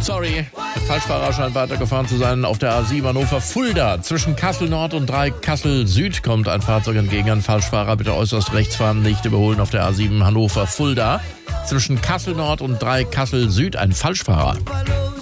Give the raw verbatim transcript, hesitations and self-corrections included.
Sorry, der Falschfahrer scheint weitergefahren zu sein. Auf der A sieben Hannover-Fulda. Zwischen Kassel Nord und drei Kassel Süd kommt ein Fahrzeug entgegen. Ein Falschfahrer, bitte äußerst rechts fahren, nicht überholen auf der A sieben Hannover-Fulda. Zwischen Kassel Nord und drei Kassel Süd ein Falschfahrer.